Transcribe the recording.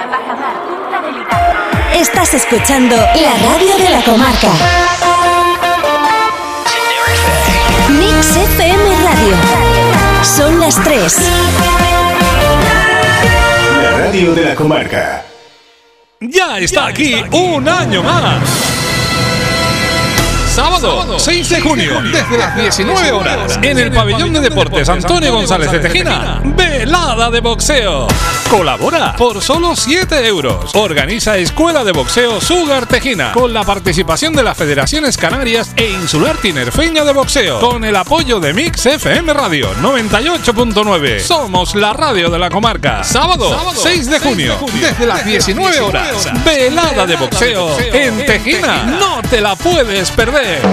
Tajamar, Punta del Hidalgo. Estás escuchando la radio de la comarca. Mix FM Radio. Son las 3. La radio de la comarca. Ya está aquí un año más. Sábado 6 de junio, desde las 19 horas, en el Pabellón de Deportes Antonio González de Tejina, velada de boxeo. Colabora por solo 7 euros. Organiza Escuela de Boxeo Sugar Tejina, con la participación de las Federaciones Canarias e Insular Tinerfeña de Boxeo, con el apoyo de Mix FM Radio 98.9. Somos la radio de la comarca. Sábado 6 de junio, desde las 19 horas, velada de boxeo en Tejina. No te la puedes perder.